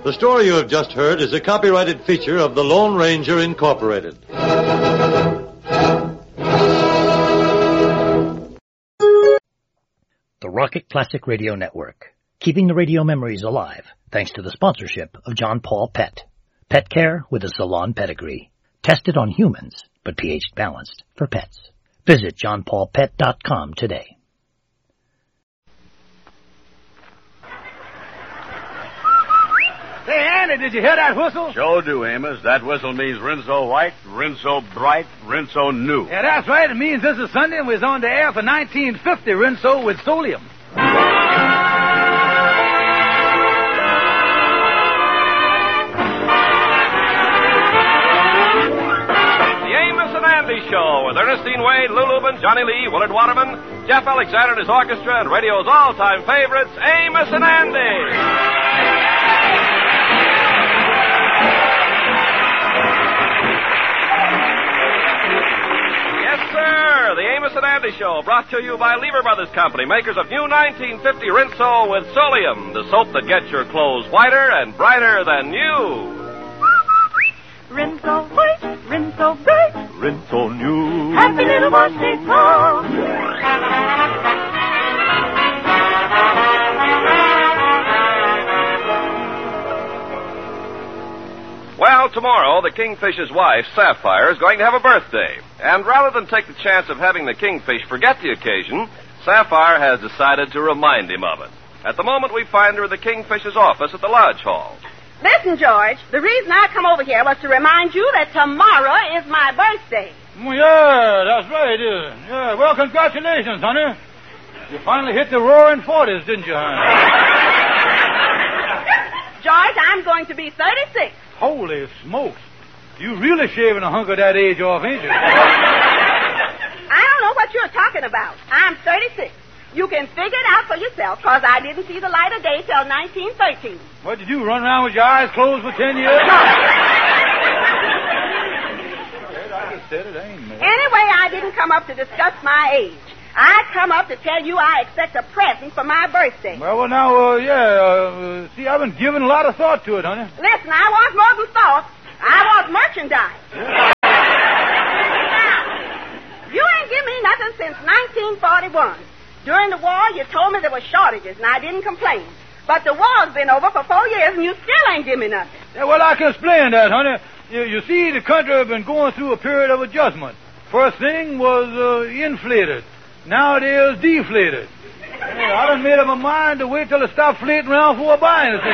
The story you have just heard is a copyrighted feature of the Lone Ranger Incorporated. The Rocket Classic Radio Network, keeping the radio memories alive thanks to the sponsorship of John Paul Pet. Pet care with a salon pedigree. Tested on humans, but pH balanced for pets. Visit johnpaulpet.com today. Hey, Andy, did you hear that whistle? Sure do, Amos. That whistle means Rinso White, Rinso Bright, Rinso New. Yeah, that's right. It means this is Sunday and we're on the air for 1950 Rinso with Solium. The Amos and Andy Show with Ernestine Wade, Lou Lubin, Johnny Lee, Willard Waterman, Jeff Alexander and his orchestra, and radio's all-time favorites, Amos and Andy. Sir, the Amos and Andy Show, brought to you by Lever Brothers Company, makers of new 1950 Rinso with Solium, the soap that gets your clothes whiter and brighter than new. Rinso white, Rinso bright, Rinso New. happy little washing soap. Well, tomorrow, the Kingfish's wife, Sapphire, is going to have a birthday. And rather than take the chance of having the Kingfish forget the occasion, Sapphire has decided to remind him of it. At the moment, we find her in the Kingfish's office at the Lodge Hall. Listen, George, the reason I come over here was to remind you that tomorrow is my birthday. Yeah, that's right. Yeah, well, congratulations, honey. You finally hit the roaring 40s, didn't you, honey? George, I'm going to be 36. Holy smokes. You really shaving a hunk of that age off, ain't you? I don't know what you're talking about. I'm 36. You can figure it out for yourself, because I didn't see the light of day till 1913. What'd you do, run around with your eyes closed for 10 years? I just said it ain't me. Anyway, I didn't come up to discuss my age. I come up to tell you I expect a present for my birthday. Well, now, see, I've been giving a lot of thought to it, honey. Listen, I want more than thought. I want merchandise. Yeah. Now, you ain't give me nothing since 1941. During the war, you told me there were shortages, and I didn't complain. But the war's been over for 4 years, and you still ain't give me nothing. Yeah, well, I can explain that, honey. You see, the country has been going through a period of adjustment. First thing was inflated. Now it is deflated. Yeah, I done made up my mind to wait till it stopped flating around before I buy anything.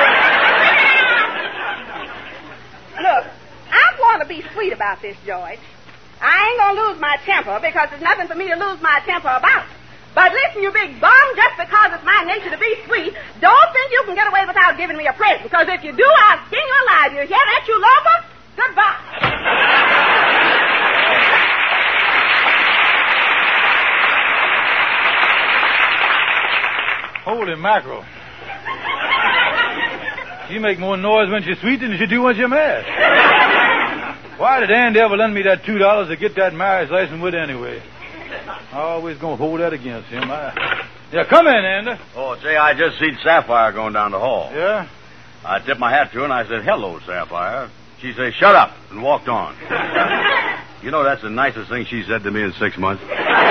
Look, I want to be sweet about this, George. I ain't going to lose my temper because there's nothing for me to lose my temper about. But listen, you big bum, just because it's my nature to be sweet, don't think you can get away without giving me a present. Because if you do, I'll skin you alive. You hear that, you loafer? Goodbye. Holy mackerel. She make more noise when she's sweet than she do when she's mad. Why did Andy ever lend me that $2 to get that marriage license with anyway? I always gonna hold that against him. Yeah, come in, Andy. Oh, say, I just seen Sapphire going down the hall. Yeah? I tipped my hat to her and I said, hello, Sapphire. She said, shut up, and walked on. You know, that's the nicest thing she said to me in 6 months.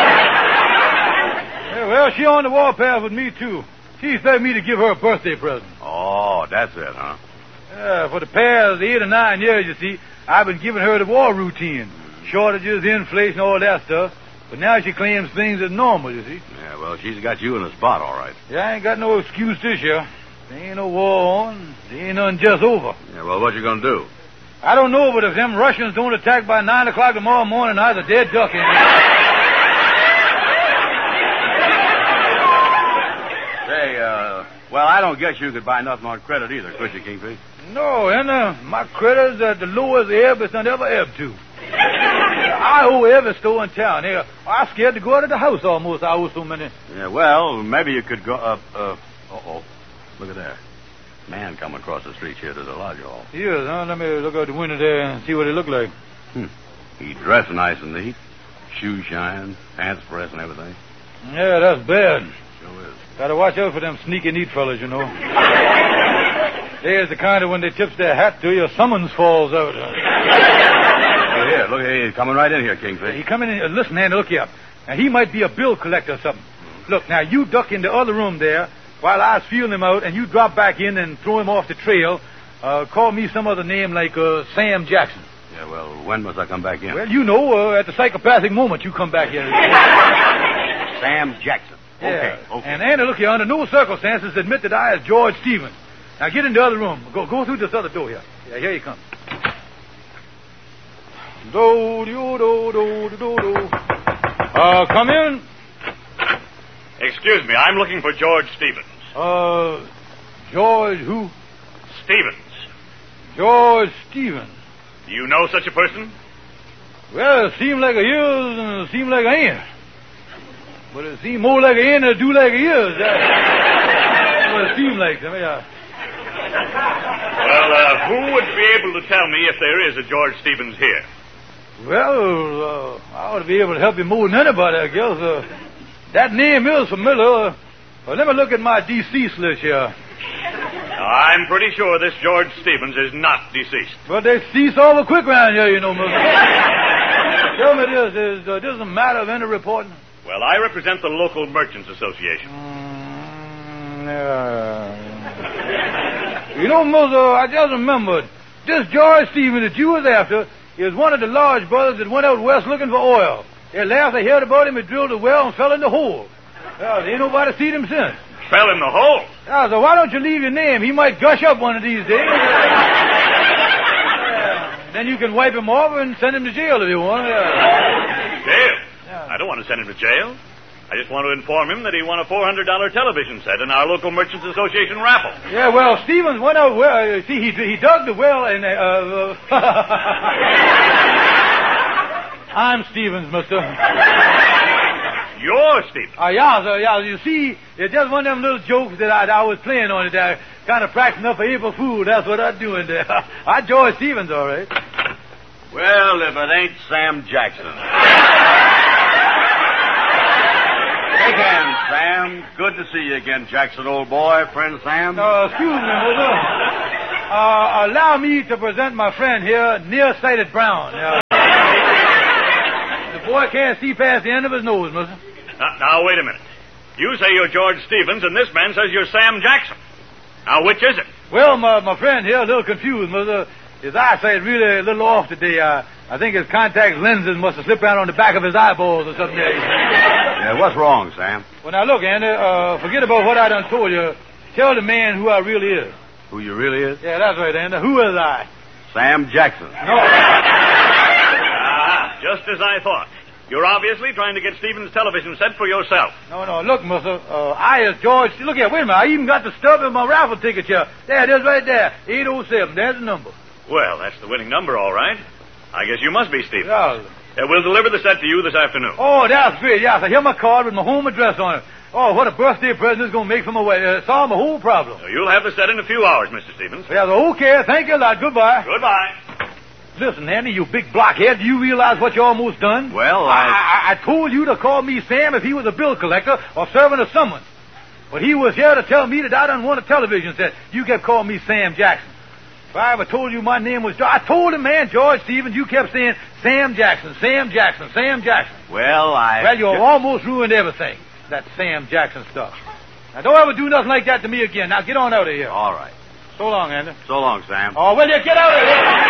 Yeah, well, she on the warpath with me, too. She expected me to give her a birthday present. Oh, that's it, huh? Yeah, for the past 8 or 9 years, you see, I've been giving her the war routine. Shortages, inflation, all that stuff. But now she claims things are normal, you see. Yeah, well, she's got you in a spot, all right. Yeah, I ain't got no excuse this year. There ain't no war on. There ain't nothing just over. Yeah, well, what you gonna do? I don't know, but if them Russians don't attack by 9 o'clock tomorrow morning, I'll a dead duck in there. Say, well, I don't guess you could buy nothing on credit either, could you, Kingfish? No, and my credit's at the lowest ebb it's ever ebbed to. I owe every store in town. Here, I'm scared to go out of the house almost. I owe so many. Yeah, well, maybe you could go up, uh-oh. Look at that. Man coming across the street here to the lodge hall. Yes, let me look out the window there and see what he look like. He dressed nice and neat. Shoes shine, pants pressed and everything. Yeah, that's bad. Sure is. Gotta watch out for them sneaky neat fellas, you know. There's the kind of when they tips their hat to you, summons falls out. Look here, he's coming right in here, Kingfish. He come in and listen, Andy, look here. Now, he might be a bill collector or something. Look, now, you duck in the other room there while I was feeling him out, and you drop back in and throw him off the trail. Call me some other name like Sam Jackson. Yeah, well, when must I come back in? Well, you know, at the psychopathic moment you come back in. Sam Jackson. Yeah. Okay. And Andy, look here, under no circumstances admit that I is George Stevens. Now, get in the other room. Go through this other door here. Yeah, here you come. Come in. Excuse me, I'm looking for George Stevens. George who? Stevens. George Stevens. Do you know such a person? Well, it seemed like a years and it seemed like a ain't. But it seemed more like a ain't than it do like a years. That's what it seemed like to me. Well, who would be able to tell me if there is a George Stevens here? Well, I ought to be able to help you more than anybody, I guess. That name is familiar. Let me look at my deceased list here. Now, I'm pretty sure this George Stevens is not deceased. But they cease all the quick around here, you know, Mother. Tell me this, is a matter of any reporting? Well, I represent the local Merchants Association. You know, Mother, I just remembered. This George Stevens that you was after is one of the large brothers that went out west looking for oil. They laughed, they heard about him, he drilled a well and fell in the hole. Well, ain't nobody seen him since. Fell in the hole? Yeah, so why don't you leave your name? He might gush up one of these days. Then you can wipe him off and send him to jail if you want. Jail? Yeah. I don't want to send him to jail. I just want to inform him that he won a $400 television set in our local Merchants Association raffle. Yeah, well, Stevens went out well. See, he dug the well and... I'm Stevens, mister. You're Stevens? Yeah, sir, yeah. You see, it's just one of them little jokes that I was playing on it there. Kind of practicing up for April Fool. That's what I'm doing there. I'm George Stevens, all right. Well, if it ain't Sam Jackson. Shake hands, Sam. Good to see you again, Jackson, old boy. Friend Sam. Excuse me, Mother. Allow me to present my friend here, Nearsighted Brown. The boy can't see past the end of his nose, Mother. Now, wait a minute. You say you're George Stevens, and this man says you're Sam Jackson. Now, which is it? Well, my friend here, a little confused, Mother. His eyesight really a little off today. I think his contact lenses must have slipped out on the back of his eyeballs or something. Yeah, what's wrong, Sam? Well, now, look, Andy, forget about what I done told you. Tell the man who I really is. Who you really is? Yeah, that's right, Andy. Who is I? Sam Jackson. No. Just as I thought. You're obviously trying to get Stevens' television set for yourself. No, look, mister. I is George... Look here, wait a minute. I even got the stub in my raffle ticket here. There it is right there. 807. There's the number. Well, that's the winning number, all right. I guess you must be Stevens. Yeah. We'll deliver the set to you this afternoon. Oh, that's great. Yeah, so here's my card with my home address on it. Oh, what a birthday present it's going to make for my wife. Solve my whole problem. So you'll have the set in a few hours, Mr. Stevens. Yeah, so okay. Thank you a lot. Goodbye. Goodbye. Listen, Andy, you big blockhead, do you realize what you almost done? Well, I told you to call me Sam if he was a bill collector or serving a summons. But he was here to tell me that I done want a television set. You kept calling me Sam Jackson. If I ever told you my name was George, I told him, man, George Stevens, you kept saying Sam Jackson, Sam Jackson, Sam Jackson. Well, you almost ruined everything. That Sam Jackson stuff. Now, don't ever do nothing like that to me again. Now, get on out of here. All right. So long, Andy. So long, Sam. Oh, well, you get out of here.